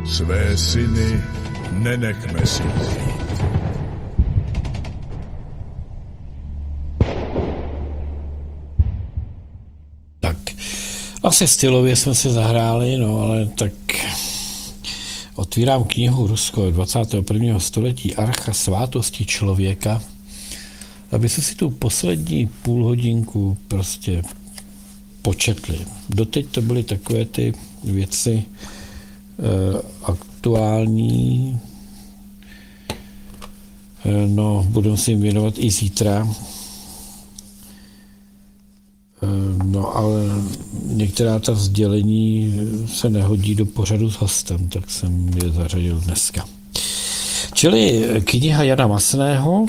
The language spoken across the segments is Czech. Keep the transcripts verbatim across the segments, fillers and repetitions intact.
Své syny nenechme si vzít. Tak, asi stylově jsme si zahráli, no ale tak otvírám knihu Rusko dvacátého prvního století, Archa svátosti člověka, aby se si tu poslední půl hodinku prostě početli. Doteď to byly takové ty věci e, aktuální, e, no, budu si jim věnovat i zítra, e, no, ale některá ta sdělení se nehodí do pořadu s hostem, tak jsem je zařadil dneska. Čili kniha Jana Masného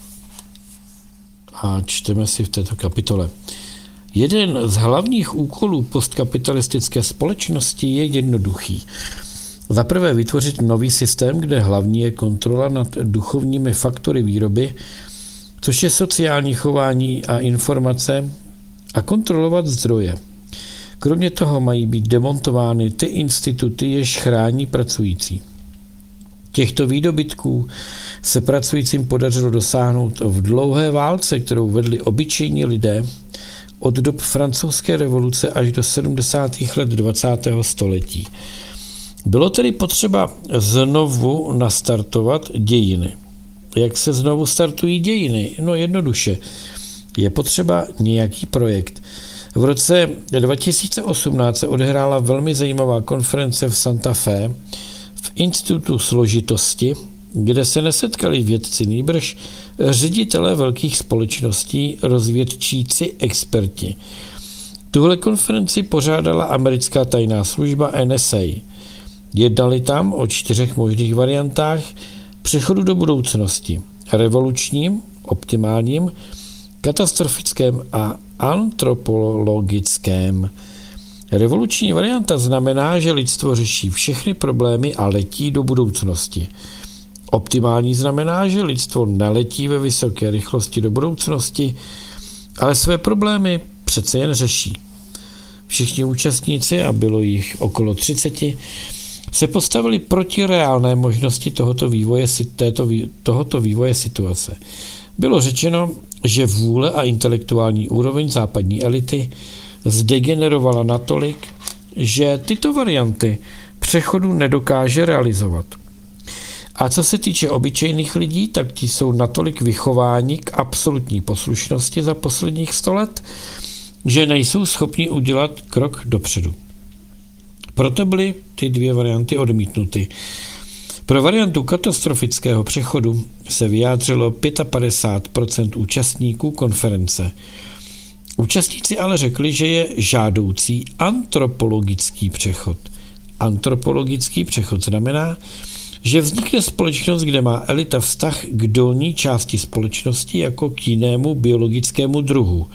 a čteme si v této kapitole. Jeden z hlavních úkolů postkapitalistické společnosti je jednoduchý. Za prvé vytvořit nový systém, kde hlavní je kontrola nad duchovními faktory výroby, což je sociální chování a informace, a kontrolovat zdroje. Kromě toho mají být demontovány ty instituty, jež chrání pracující. Těchto výdobytků se pracujícím podařilo dosáhnout v dlouhé válce, kterou vedli obyčejní lidé od dob francouzské revoluce až do sedmdesátých let dvacátého století. Bylo tedy potřeba znovu nastartovat dějiny. Jak se znovu startují dějiny? No jednoduše. Je potřeba nějaký projekt. V roce dva tisíce osmnáct se odehrála velmi zajímavá konference v Santa Fe v Institutu složitosti, kde se nesetkali vědci, nýbrž ředitelé velkých společností, rozvědčíci, experti. Tuhle konferenci pořádala americká tajná služba N S A. Jednali tam o čtyřech možných variantách přechodu do budoucnosti. Revolučním, optimálním, katastrofickém a antropologickém. Revoluční varianta znamená, že lidstvo řeší všechny problémy a letí do budoucnosti. Optimální znamená, že lidstvo neletí ve vysoké rychlosti do budoucnosti, ale své problémy přece jen řeší. Všichni účastníci, a bylo jich okolo třiceti, se postavili proti reálné možnosti tohoto vývoje, této, tohoto vývoje situace. Bylo řečeno, že vůle a intelektuální úroveň západní elity zdegenerovala natolik, že tyto varianty přechodu nedokáže realizovat. A co se týče obyčejných lidí, tak ti jsou natolik vychováni k absolutní poslušnosti za posledních sto let, že nejsou schopni udělat krok dopředu. Proto byly ty dvě varianty odmítnuty. Pro variantu katastrofického přechodu se vyjádřilo padesát pět procent účastníků konference. Účastníci ale řekli, že je žádoucí antropologický přechod. Antropologický přechod znamená, že vznikne společnost, kde má elita vztah k dolní části společnosti jako k jinému biologickému druhu.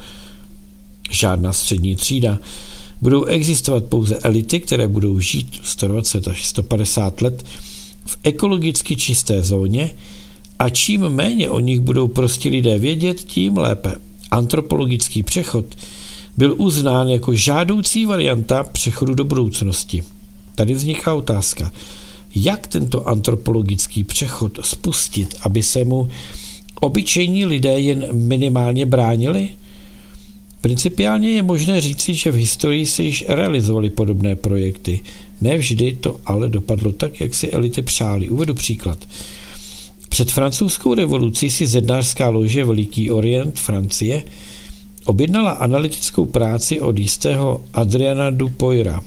Žádná střední třída. Budou existovat pouze elity, které budou žít sto dvacet až sto padesát let v ekologicky čisté zóně, a čím méně o nich budou prostě lidé vědět, tím lépe. Antropologický přechod byl uznán jako žádoucí varianta přechodu do budoucnosti. Tady vzniká otázka, jak tento antropologický přechod spustit, aby se mu obyčejní lidé jen minimálně bránili? Principiálně je možné říci, že v historii se již realizovaly podobné projekty. Ne vždy to ale dopadlo tak, jak si elity přáli. Uvedu příklad. Před francouzskou revolucí si zednářská lože Veliký Orient Francie objednala analytickou práci od jistého Adriana Dupoira.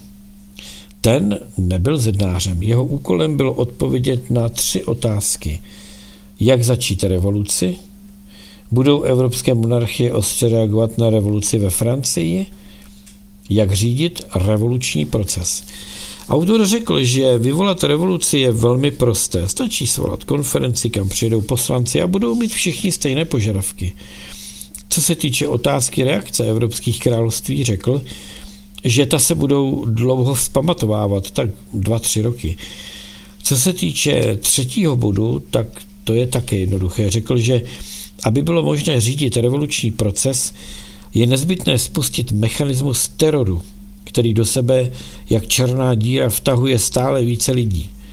Ten nebyl zednářem. Jeho úkolem bylo odpovědět na tři otázky. Jak začít revoluci? Budou evropské monarchie ostře reagovat na revoluci ve Francii? Jak řídit revoluční proces? Autor řekl, že vyvolat revoluci je velmi prosté. Stačí svolat konferenci, kam přijedou poslanci a budou mít všichni stejné požadavky. Co se týče otázky reakce evropských království, řekl, že ta se budou dlouho vzpamatovávat, tak dva, tři roky. Co se týče třetího bodu, tak to je také jednoduché. Řekl, že aby bylo možné řídit revoluční proces, je nezbytné spustit mechanismus teroru, který do sebe jak černá díra vtahuje stále více lidí.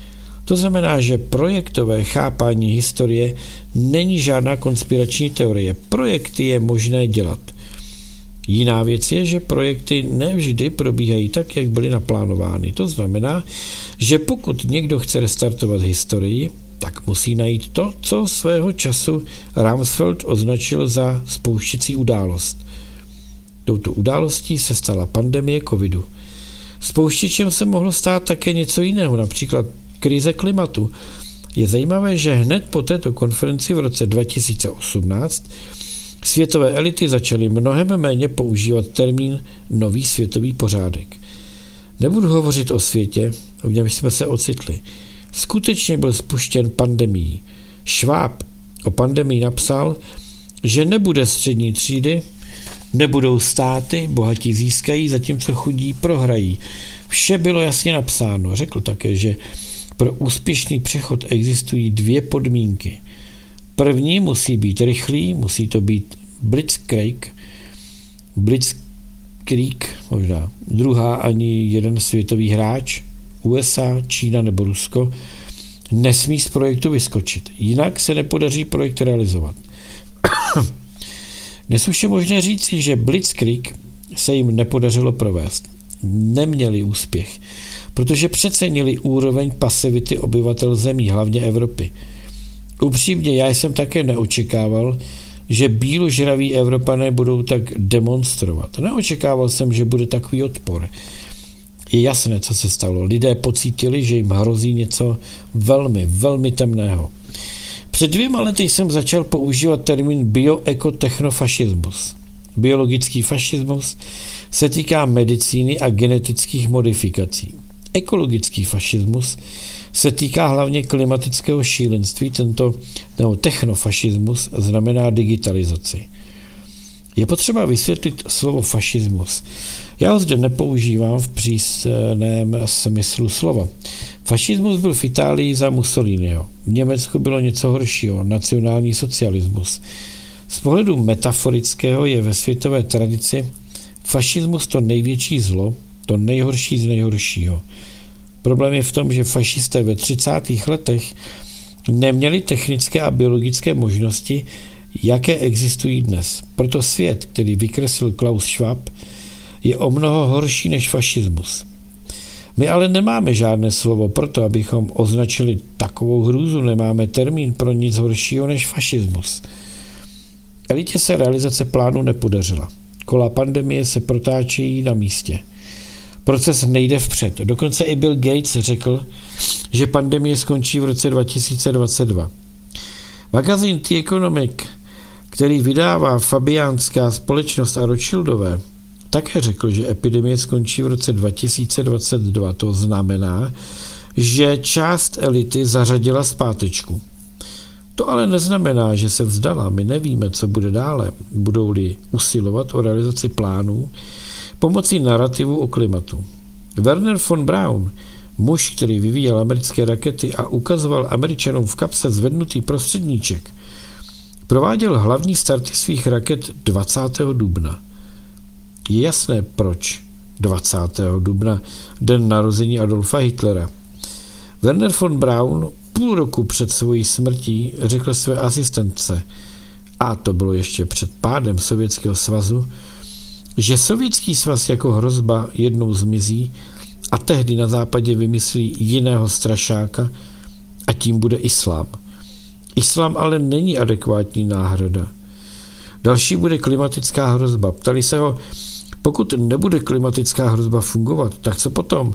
To znamená, že projektové chápání historie není žádná konspirační teorie. Projekty je možné dělat. Jiná věc je, že projekty nevždy probíhají tak, jak byly naplánovány. To znamená, že pokud někdo chce restartovat historii, tak musí najít to, co svého času Rumsfeld označil za spouštěcí událost. Touto událostí se stala pandemie covidu. Spouštěčem se mohlo stát také něco jiného, například krize klimatu. Je zajímavé, že hned po této konferenci v roce dva tisíce osmnáct světové elity začaly mnohem méně používat termín nový světový pořádek. Nebudu hovořit o světě, v něm jsme se ocitli. Skutečně byl spuštěn pandemií. Schwab o pandemii napsal, že nebude střední třídy, nebudou státy, bohatí získají, zatímco chudí prohrají. Vše bylo jasně napsáno. Řekl také, že pro úspěšný přechod existují dvě podmínky. První musí být rychlý, musí to být blitzkrieg, blitzkrieg možná. Druhá ani jeden světový hráč, U S A, Čína nebo Rusko, nesmí z projektu vyskočit. Jinak se nepodaří projekt realizovat. Dnes už je možné říci, že blitzkrieg se jim nepodařilo provést. Neměli úspěch, protože přecenili úroveň pasivity obyvatel zemí, hlavně Evropy. Upřímně, já jsem také neočekával, že bíložraví Evropané budou tak demonstrovat. Neočekával jsem, že bude takový odpor. Je jasné, co se stalo. Lidé pocítili, že jim hrozí něco velmi, velmi temného. Před dvěma lety jsem začal používat termín bioekotechnofašismus. Biologický fašismus se týká medicíny a genetických modifikací. Ekologický fašismus se týká hlavně klimatického šílenství, tento nebo technofašismus znamená digitalizaci. Je potřeba vysvětlit slovo fašismus. Já ho zde nepoužívám v přísném smyslu slova. Fašismus byl v Itálii za Mussoliniho. V Německu bylo něco horšího, nacionální socialismus. Z pohledu metaforického je ve světové tradici fašismus to největší zlo, to nejhorší z nejhoršího. Problém je v tom, že fašisté ve třicátých letech neměli technické a biologické možnosti, jaké existují dnes. Proto svět, který vykreslil Klaus Schwab, je o mnoho horší než fašismus. My ale nemáme žádné slovo pro to, abychom označili takovou hrůzu, nemáme termín pro nic horšího než fašismus. Elitě se realizace plánu nepodařila. Kola pandemie se protáčejí na místě. Proces nejde vpřed. Dokonce i Bill Gates řekl, že pandemie skončí v roce dva tisíce dvacet dva. Magazín The Economic, který vydává fabiánská společnost a Rothschildové, také řekl, že epidemie skončí v roce dva tisíce dvacet dva. To znamená, že část elity zařadila zpátečku. To ale neznamená, že se vzdala. My nevíme, co bude dále. Budou-li usilovat o realizaci plánů pomocí narrativu o klimatu. Werner von Braun, muž, který vyvíjel americké rakety a ukazoval Američanům v kapse zvednutý prostředníček, prováděl hlavní starty svých raket dvacátého dubna. Je jasné, proč dvacátého dubna, den narození Adolfa Hitlera. Werner von Braun půl roku před svojí smrtí řekl své asistentce, a to bylo ještě před pádem Sovětského svazu, že Sovětský svaz jako hrozba jednou zmizí a tehdy na západě vymyslí jiného strašáka a tím bude islám. Islám ale není adekvátní náhrada. Další bude klimatická hrozba. Ptali se ho, pokud nebude klimatická hrozba fungovat, tak co potom?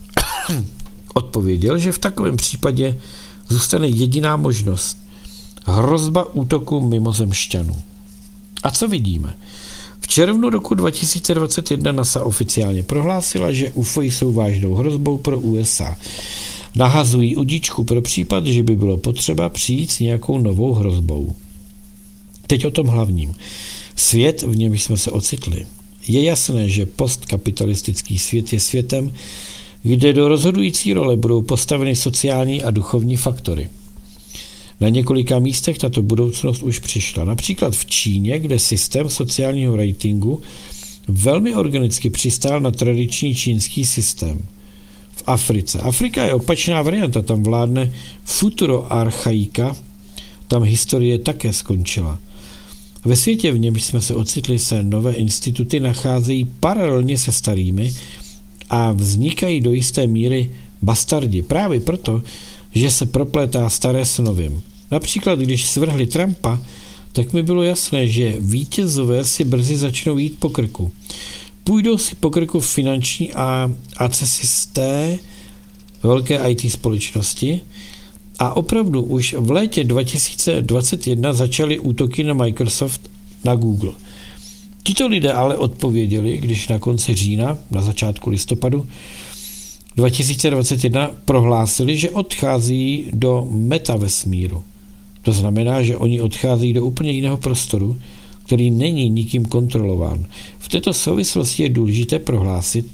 Odpověděl, že v takovém případě zůstane jediná možnost. Hrozba útoku mimozemšťanů. A co vidíme? V červnu roku dva tisíce dvacet jedna NASA oficiálně prohlásila, že U F O jsou vážnou hrozbou pro U S A. Nahazují udíčku pro případ, že by bylo potřeba přijít s nějakou novou hrozbou. Teď o tom hlavním. Svět, v němž jsme se ocitli. Je jasné, že postkapitalistický svět je světem, kde do rozhodující role budou postaveny sociální a duchovní faktory. Na několika místech tato budoucnost už přišla. Například v Číně, kde systém sociálního ratingu velmi organicky přistál na tradiční čínský systém. v Africe. Afrika je opačná varianta, tam vládne futuroarchaika, tam historie také skončila. Ve světě, v němž jsme se ocitli, se nové instituty nacházejí paralelně se starými a vznikají do jisté míry bastardi. Právě proto, že se proplétá staré s novým. Například, když svrhli Trumpa, tak mi bylo jasné, že vítězové si brzy začnou jít po krku. Půjdou si po krku finanční a accesisté velké í té společnosti a opravdu už v létě dva tisíce dvacet jedna začaly útoky na Microsoft, na Google. Tito lidé ale odpověděli, když na konci října, na začátku listopadu dva tisíce dvacet jedna prohlásili, že odchází do metavesmíru. To znamená, že oni odchází do úplně jiného prostoru, který není nikým kontrolován. V této souvislosti je důležité prohlásit,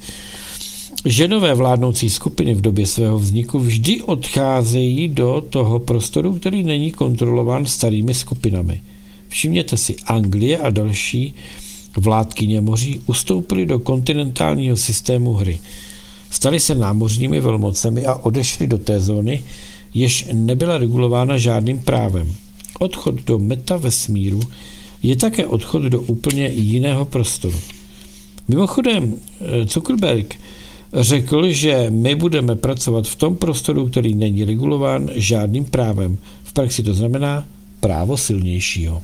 že nové vládnoucí skupiny v době svého vzniku vždy odcházejí do toho prostoru, který není kontrolován starými skupinami. Všimněte si, Anglie a další vládkyně moří ustoupily do kontinentálního systému hry. Stali se námořními velmocemi a odešli do té zóny, jež nebyla regulována žádným právem. Odchod do metavesmíru je také odchod do úplně jiného prostoru. Mimochodem, Zuckerberg řekl, že my budeme pracovat v tom prostoru, který není regulován žádným právem. V praxi to znamená právo silnějšího.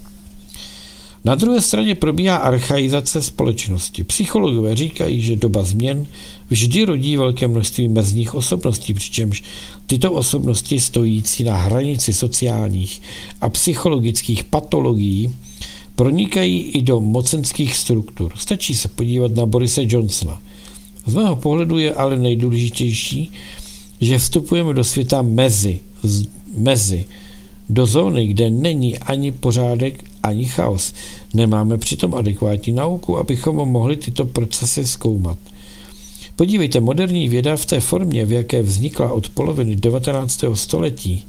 Na druhé straně probíhá archaizace společnosti. Psychologové říkají, že doba změn vždy rodí velké množství mezních osobností, přičemž tyto osobnosti stojící na hranici sociálních a psychologických patologií pronikají i do mocenských struktur. Stačí se podívat na Borise Johnsona. Z mého pohledu je ale nejdůležitější, že vstupujeme do světa mezi, mezi, do zóny, kde není ani pořádek, ani chaos. Nemáme přitom adekvátní nauku, abychom mohli tyto procesy zkoumat. Podívejte, moderní věda v té formě, v jaké vznikla od poloviny devatenáctého století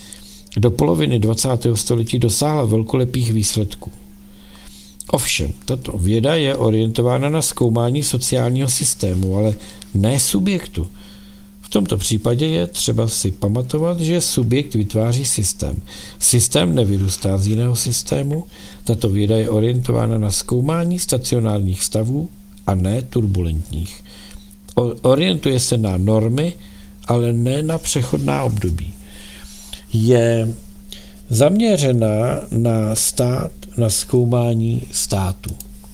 do poloviny dvacátého století, dosáhla velkolepých výsledků. Ovšem, tato věda je orientována na zkoumání sociálního systému, ale ne subjektu. V tomto případě je třeba si pamatovat, že subjekt vytváří systém. Systém nevyrůstá z jiného systému, tato věda je orientována na zkoumání stacionárních stavů a ne turbulentních. Orientuje se na normy, ale ne na přechodná období. Je zaměřená na stát, na zkoumání státu.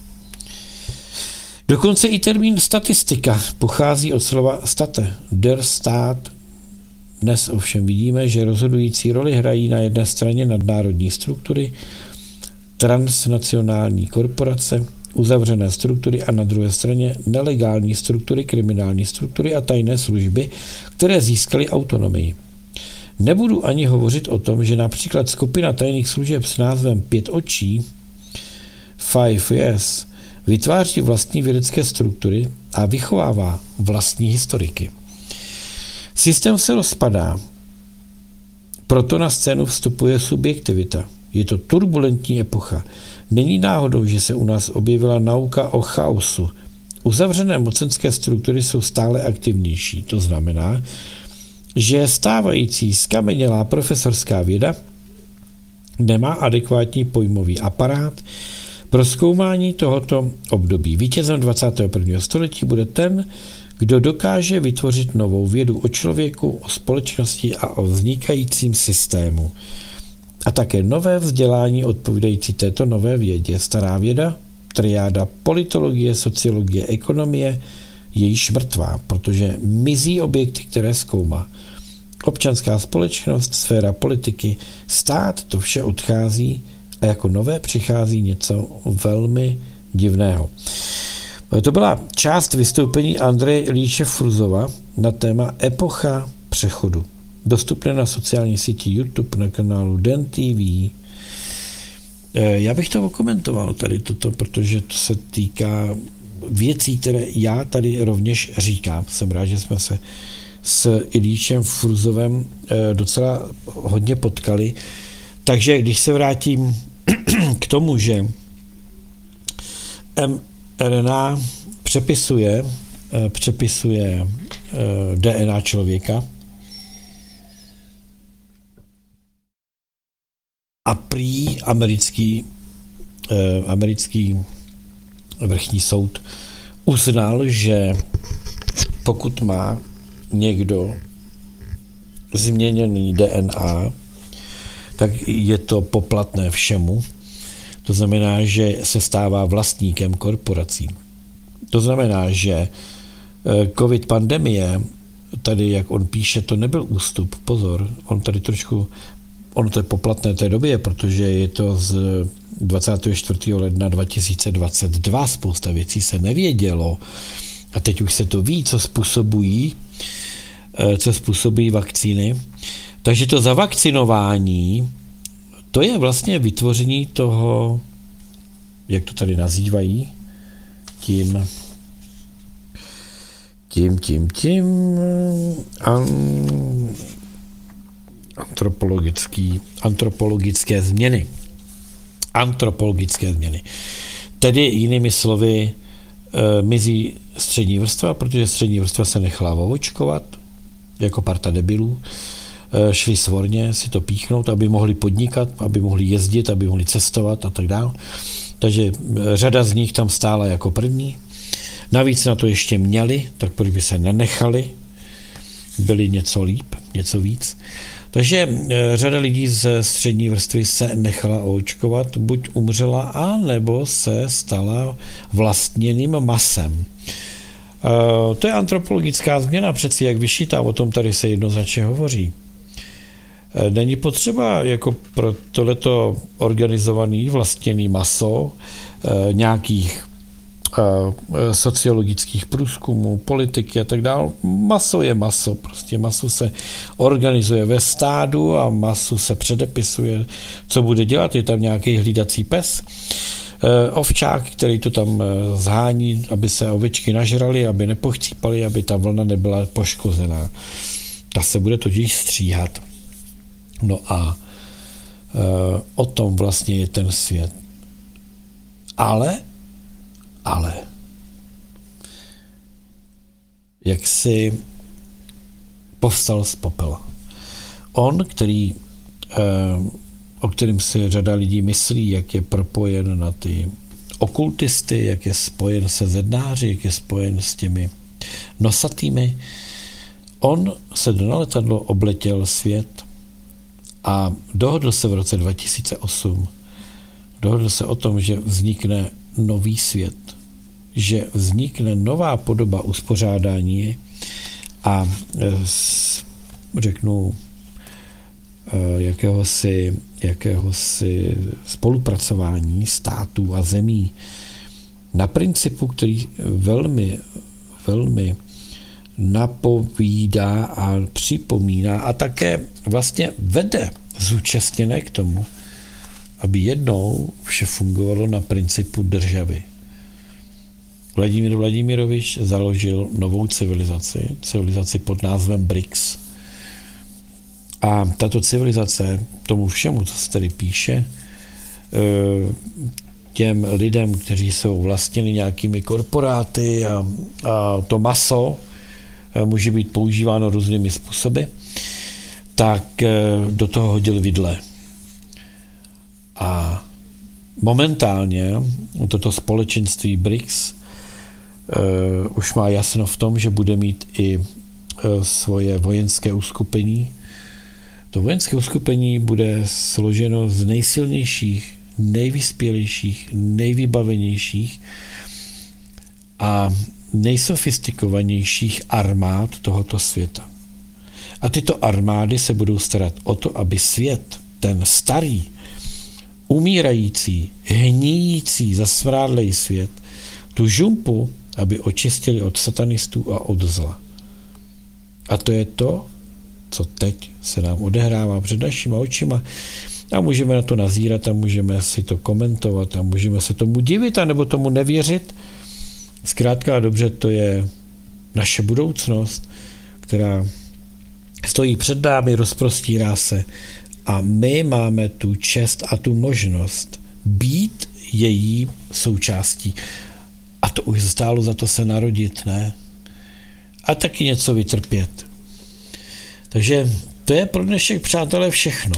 Dokonce i termín statistika pochází od slova state, der Staat. Dnes ovšem vidíme, že rozhodující roli hrají na jedné straně nadnárodní struktury, transnacionální korporace, uzavřené struktury a na druhé straně nelegální struktury, kriminální struktury a tajné služby, které získaly autonomii. Nebudu ani hovořit o tom, že například skupina tajných služeb s názvem Pět očí, Five Yes, vytváří vlastní vědecké struktury a vychovává vlastní historiky. Systém se rozpadá, proto na scénu vstupuje subjektivita. Je to turbulentní epocha. Není náhodou, že se u nás objevila nauka o chaosu. Uzavřené mocenské struktury jsou stále aktivnější. To znamená, že stávající skamenělá profesorská věda nemá adekvátní pojmový aparát pro zkoumání tohoto období. Vítězem dvacátého prvního století bude ten, kdo dokáže vytvořit novou vědu o člověku, o společnosti a o vznikajícím systému. A také nové vzdělání odpovídající této nové vědě. Stará věda, triáda politologie, sociologie, ekonomie, je již mrtvá, protože mizí objekty, které zkoumá. Občanská společnost, sféra politiky, stát, to vše odchází a jako nové přichází něco velmi divného. To byla část vystoupení Andreje Iljiče Fruzova na téma Epocha přechodu. Dostupné na sociální síti YouTube, na kanálu D E N T V. Já bych to okomentoval tady toto, protože to se týká věcí, které já tady rovněž říkám. Jsem rád, že jsme se s Iljičem Fruzovem docela hodně potkali. Takže když se vrátím k tomu, že mRNA přepisuje, přepisuje D N A člověka. A prý americký, americký vrchní soud uznal, že pokud má někdo změněný D N A, tak je to poplatné všemu. To znamená, že se stává vlastníkem korporací. To znamená, že covid pandemie, tady, jak on píše, to nebyl ústup. Pozor, on tady trošku, ono to je poplatné té době, protože je to z dvacátého čtvrtého ledna dva tisíce dvacet dva, spousta věcí se nevědělo a teď už se to ví, co způsobují, co způsobují vakcíny. Takže to zavakcinování, to je vlastně vytvoření toho, jak to tady nazývají, tím, tím, tím, tím, an, antropologický, antropologické změny. Antropologické změny. Tedy jinými slovy e, mizí střední vrstva, protože střední vrstva se nechala očkovat jako parta debilů. E, šli svorně si to píchnout, aby mohli podnikat, aby mohli jezdit, aby mohli cestovat a tak dále. Takže řada z nich tam stála jako první. Navíc na to ještě měli, tak proč by se nenechali, byli něco líp, něco víc. Takže řada lidí ze střední vrstvy se nechala oočkovat, buď umřela, anebo se stala vlastněným masem. E, to je antropologická změna, přeci jak vyšitá, o tom tady se jednoznačně hovoří. E, není potřeba jako pro tohleto organizovaný vlastněný maso e, nějakých sociologických průzkumů, politiky a tak dále. Maso je maso, prostě maso se organizuje ve stádu a maso se předepisuje, co bude dělat, je tam nějaký hlídací pes, ovčák, který to tam zhání, aby se ovečky nažrali, aby nepochcípali, aby ta vlna nebyla poškozená. Ta se bude totiž stříhat. No a o tom vlastně je ten svět. Ale Ale jak si povstal z popela. On, který, o kterým si řada lidí myslí, jak je propojen na ty okultisty, jak je spojen se zednáři, jak je spojen s těmi nosatými, on se na letadlo obletěl svět a dohodl se v roce dva tisíce osm. Dohodl se o tom, že vznikne nový svět, že vznikne nová podoba uspořádání a řeknu jakéhosi, jakéhosi spolupracování států a zemí na principu, který velmi, velmi napovídá a připomíná a také vlastně vede zúčastněné k tomu, aby jednou vše fungovalo na principu državy. Vladimír Vladimirovič založil novou civilizaci, civilizaci pod názvem B R I C S. A tato civilizace tomu všemu, co se tady píše, těm lidem, kteří jsou vlastněni nějakými korporáty a, a to maso může být používáno různými způsoby, tak do toho hodil vidle. A momentálně toto společenství B R I C S uh, už má jasno v tom, že bude mít i uh, svoje vojenské uskupení. To vojenské uskupení bude složeno z nejsilnějších, nejvyspělejších, nejvybavenějších a nejsofistikovanějších armád tohoto světa. A tyto armády se budou starat o to, aby svět, ten starý, umírající, hníjící, zasvrádlej svět, tu žumpu, aby očistili od satanistů a od zla. A to je to, co teď se nám odehrává před našima očima. A můžeme na to nazírat a můžeme si to komentovat a můžeme se tomu divit a nebo tomu nevěřit. Zkrátka a dobře, to je naše budoucnost, která stojí před námi, rozprostírá se a my máme tu čest a tu možnost být její součástí. A to už stálo za to se narodit, ne? a taky něco vytrpět. Takže to je pro dnešek, přátelé, všechno.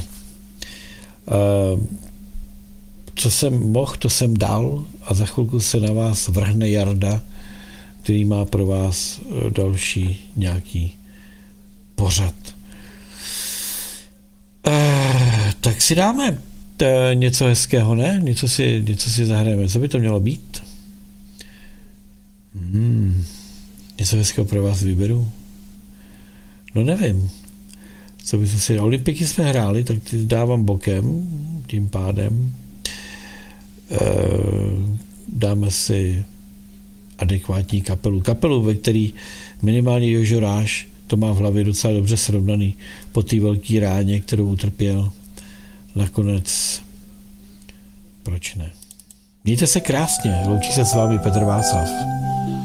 Co jsem mohl, to jsem dal a za chvilku se na vás vrhne Jarda, který má pro vás další nějaký pořad. Tak si dáme něco hezkého, ne? Něco si, něco si zahrajeme. Co by to mělo být? Hmm. Něco hezkého pro vás vyberu? No nevím. Co by si... Olympiky jsme hráli, tak ty dávám bokem, tím pádem. E, dáme si adekvátní kapelu. Kapelu, ve který minimálně Jožo Ráš to má v hlavě docela dobře srovnaný po té velké ráně, kterou utrpěl. Nakonec, proč ne? Mějte se krásně, loučí se s vámi Petr Václav.